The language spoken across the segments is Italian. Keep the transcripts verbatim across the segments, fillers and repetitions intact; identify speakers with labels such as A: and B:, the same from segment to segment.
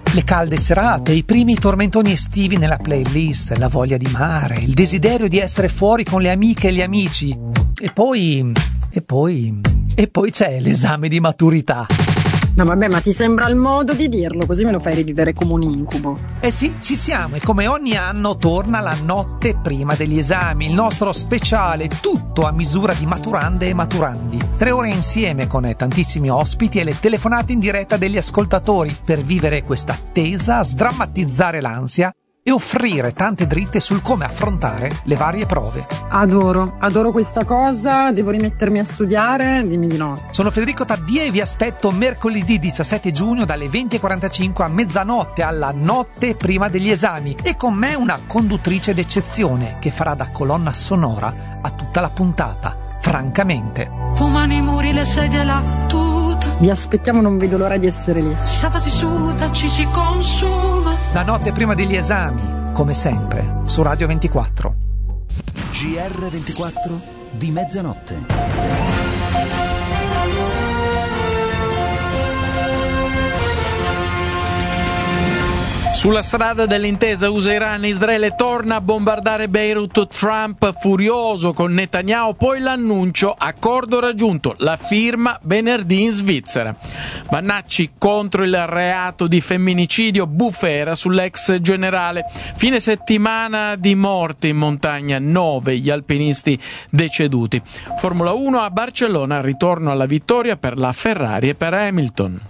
A: Le calde serate, i primi tormentoni estivi nella playlist, la voglia di mare, il desiderio di essere fuori con le amiche e gli amici. E poi... e poi... e poi c'è l'esame di maturità.
B: No vabbè, ma ti sembra il modo di dirlo, così me lo fai rivivere come un incubo.
A: Eh sì, ci siamo e come ogni anno torna la notte prima degli esami, il nostro speciale tutto a misura di maturande e maturandi. Tre ore insieme con tantissimi ospiti e le telefonate in diretta degli ascoltatori per vivere questa attesa, sdrammatizzare l'ansia e offrire tante dritte sul come affrontare le varie prove.
B: Adoro, adoro questa cosa, devo rimettermi a studiare, dimmi di no.
A: Sono Federico Taddia e vi aspetto mercoledì diciassette giugno dalle venti e quarantacinque a mezzanotte alla notte prima degli esami e con me una conduttrice d'eccezione che farà da colonna sonora a tutta la puntata, francamente.
C: Fumano i muri, le sedie, la tuta.
B: Vi aspettiamo, non vedo l'ora di essere lì.
C: Si salta, si suda, ci si consuma.
A: La notte prima degli esami, come sempre, su Radio ventiquattro.
D: G R ventiquattro di mezzanotte.
E: Sulla strada dell'intesa U S A-Iran, Israele torna a bombardare Beirut, Trump furioso con Netanyahu, poi l'annuncio, accordo raggiunto, la firma venerdì in Svizzera. Vannacci contro il reato di femminicidio, bufera sull'ex generale. Fine settimana di morte in montagna, nove gli alpinisti deceduti. Formula uno a Barcellona, ritorno alla vittoria per la Ferrari e per Hamilton.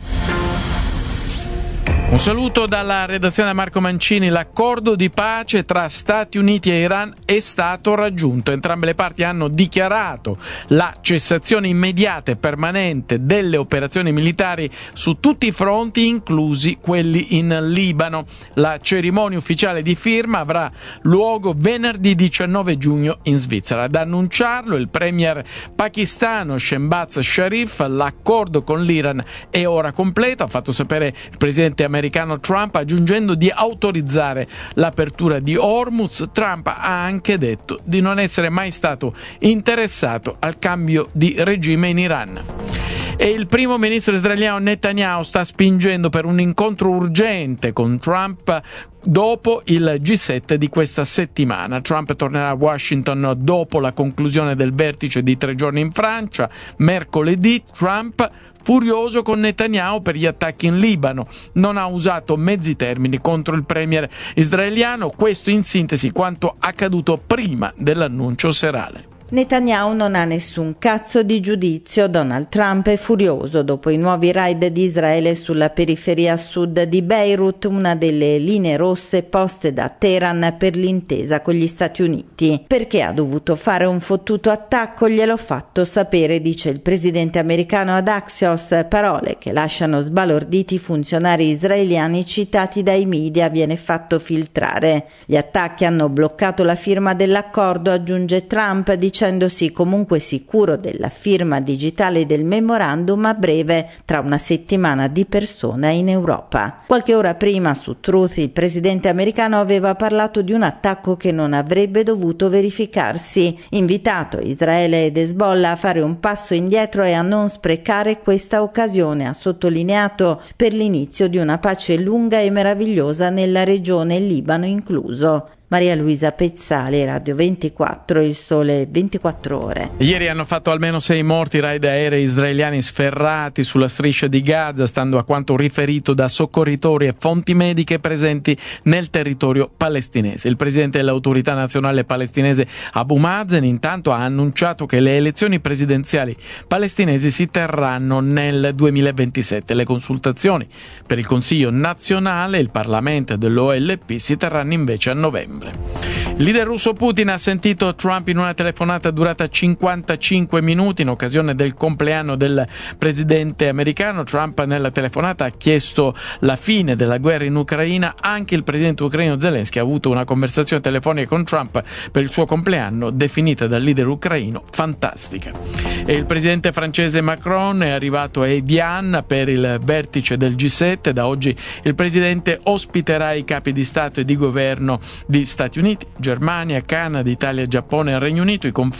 E: Un saluto dalla redazione da Marco Mancini. L'accordo di pace tra Stati Uniti e Iran è stato raggiunto. Entrambe le parti hanno dichiarato la cessazione immediata e permanente delle operazioni militari su tutti i fronti, inclusi quelli in Libano. La cerimonia ufficiale di firma avrà luogo venerdì diciannove giugno in Svizzera. Ad annunciarlo il premier pakistano Shehbaz Sharif. L'accordo con l'Iran è ora completo, ha fatto sapere il presidente americano americano Trump, aggiungendo di autorizzare l'apertura di Hormuz. Trump ha anche detto di non essere mai stato interessato al cambio di regime in Iran. E il primo ministro israeliano Netanyahu sta spingendo per un incontro urgente con Trump dopo il G sette di questa settimana. Trump tornerà a Washington dopo la conclusione del vertice di tre giorni in Francia. Mercoledì Trump furioso con Netanyahu per gli attacchi in Libano. Non ha usato mezzi termini contro il premier israeliano. Questo in sintesi quanto accaduto prima dell'annuncio serale.
F: Netanyahu non ha nessun cazzo di giudizio. Donald Trump è furioso dopo i nuovi raid di Israele sulla periferia sud di Beirut, una delle linee rosse poste da Teheran per l'intesa con gli Stati Uniti. Perché ha dovuto fare un fottuto attacco? Gliel'ho fatto sapere, dice il presidente americano ad Axios, parole che lasciano sbalorditi i funzionari israeliani citati dai media, viene fatto filtrare. Gli attacchi hanno bloccato la firma dell'accordo, aggiunge Trump, dice dicendosi comunque sicuro della firma digitale del memorandum a breve, tra una settimana di persona in Europa. Qualche ora prima su Truth il presidente americano aveva parlato di un attacco che non avrebbe dovuto verificarsi, invitato Israele ed Hezbollah a fare un passo indietro e a non sprecare questa occasione, ha sottolineato, per l'inizio di una pace lunga e meravigliosa nella regione, Libano incluso. Maria Luisa Pezzali, Radio ventiquattro, Il Sole ventiquattro Ore.
E: Ieri hanno fatto almeno sei morti raid aerei israeliani sferrati sulla striscia di Gaza, stando a quanto riferito da soccorritori e fonti mediche presenti nel territorio palestinese. Il presidente dell'autorità nazionale palestinese Abu Mazen intanto ha annunciato che le elezioni presidenziali palestinesi si terranno nel duemilaventisette. Le consultazioni per il Consiglio nazionale e il Parlamento dell'O L P si terranno invece a novembre. Il leader russo Putin ha sentito Trump in una telefonata durata cinquantacinque minuti in occasione del compleanno del presidente americano. Trump nella telefonata ha chiesto la fine della guerra in Ucraina. Anche il presidente ucraino Zelensky ha avuto una conversazione telefonica con Trump per il suo compleanno, definita dal leader ucraino fantastica. E il presidente francese Macron è arrivato a Evian per il vertice del G sette. Da oggi il presidente ospiterà i capi di Stato e di governo di Stati Uniti, Germania, Canada, Italia, Giappone e Regno Unito. I